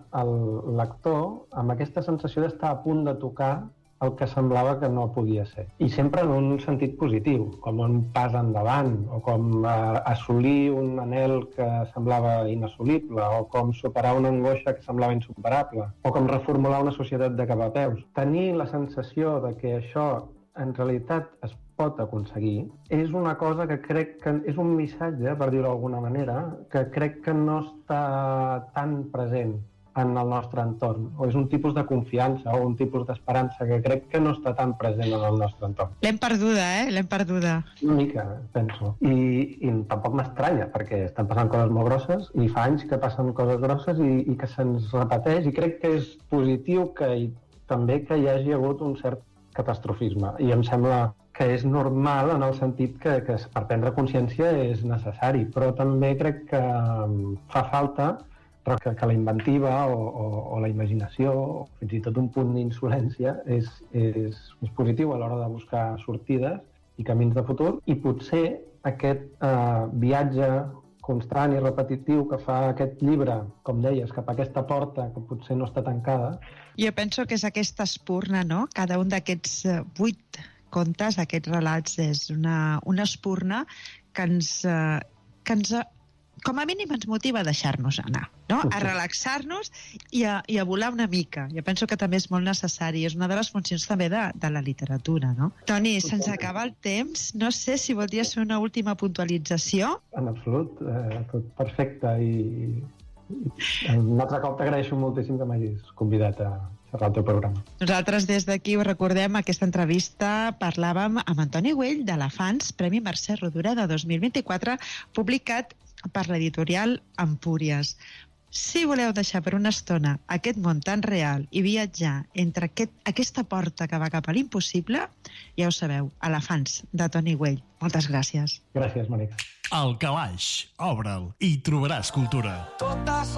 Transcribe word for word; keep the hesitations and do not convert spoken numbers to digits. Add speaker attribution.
Speaker 1: el lector amb aquesta sensació d'estar a punt de tocar el que semblava que no podia ser. I sempre en un sentit positiu, com un pas endavant, o com eh, assolir un anhel que semblava inassolible, o com superar una angoixa que semblava insuperable, o com reformular una societat de cap a peus. Tenir la sensació de que això en realitat es pot aconseguir és una cosa que crec que és un missatge, per dir-ho d'alguna manera, que crec que no està tan present en el nostre entorn, o és un tipus de confiança o un tipus d'esperança que crec que no està tan present en el nostre entorn.
Speaker 2: L'hem perduda, eh? L'hem perduda.
Speaker 1: Una mica, penso. I, i tampoc m'estranya, perquè estan passant coses molt grosses i fa anys que passen coses grosses i, i que se'ns repeteix, i crec que és positiu que hi, també que hi hagi hagut un cert catastrofisme. I em sembla que és normal en el sentit que, que per prendre consciència és necessari, però també crec que fa falta que, que la inventiva o, o, o la imaginació, o fins i tot un punt d'insolència, és, és, és positiu a l'hora de buscar sortides i camins de futur, i potser aquest eh, viatge constant i repetitiu que fa aquest llibre, com deies, cap a aquesta porta que potser no està tancada.
Speaker 2: Jo penso que és aquesta espurna, no? Cada un d'aquests vuit contes, aquests relats, és una, una espurna que ens, eh, que ens com a mínim ens motiva a deixar-nos anar, no? A relaxar-nos i a, i a volar una mica. Jo penso que també és molt necessari, és una de les funcions també de, de la literatura, no? Toni, se'ns acaba el temps, no sé si voldries fer una última puntualització.
Speaker 1: En absolut, eh, tot perfecte, i, i un altre cop t'agraeixo moltíssim que m'hagis convidat a xerrar el teu programa.
Speaker 2: Nosaltres des d'aquí us recordem aquesta entrevista, parlàvem amb Antoni Güell d'Elefants, Premi Mercè Rodoreda de dos mil vint-i-quatre, publicat per l'editorial Empúries. Si voleu deixar per una estona aquest món tan real i viatjar entre aquest, aquesta porta que va cap a l'impossible, ja ho sabeu, Elefants, de Toni Güell. Moltes gràcies.
Speaker 1: Gràcies, Mònica.
Speaker 3: El Calaix, obre'l i trobaràs cultura.
Speaker 4: Totes